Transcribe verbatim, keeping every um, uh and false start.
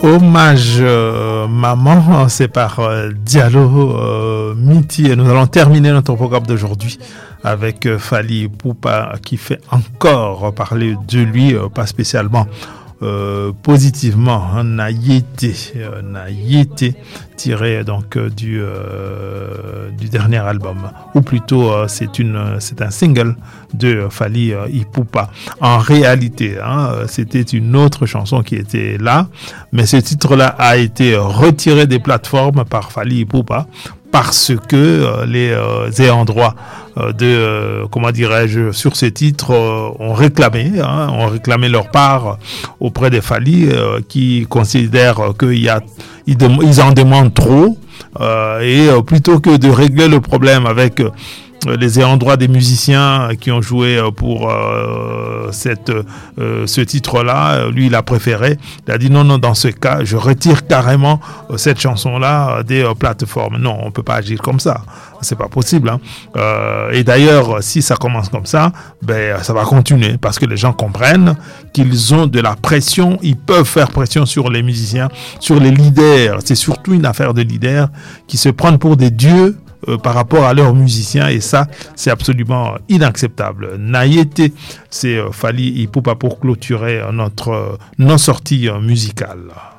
Hommage euh, maman, c'est par euh, Diallo euh, Miti, et nous allons terminer notre programme d'aujourd'hui avec euh, Fally Ipupa qui fait encore parler de lui, euh, pas spécialement euh, positivement, hein, Nayete, euh, Nayete, tiré donc euh, du euh, du dernier album, ou plutôt euh, c'est une c'est un single de Fally euh, Ipupa. En réalité, hein, c'était une autre chanson qui était là, mais ce titre-là a été retiré des plateformes par Fally Ipupa parce que euh, les euh, ayants droit euh, de euh, comment dirais-je sur ces titres euh, ont réclamé, hein, ont réclamé leur part auprès des Fally euh, qui considèrent qu'il y a ils, dem- ils en demandent trop euh, et euh, plutôt que de régler le problème avec euh, les ayants droit des musiciens qui ont joué pour euh, cette, euh, ce titre-là, lui il a préféré, il a dit non, non, dans ce cas, je retire carrément euh, cette chanson-là des euh, plateformes. Non, on peut pas agir comme ça, c'est pas possible. Hein. Euh, et d'ailleurs, si ça commence comme ça, ben ça va continuer parce que les gens comprennent qu'ils ont de la pression, ils peuvent faire pression sur les musiciens, sur les leaders. C'est surtout une affaire de leaders qui se prennent pour des dieux Euh, par rapport à leurs musiciens, et ça c'est absolument inacceptable. Nayete, c'est euh, Fally Ipupa pour clôturer euh, notre euh, non sortie euh, musicale.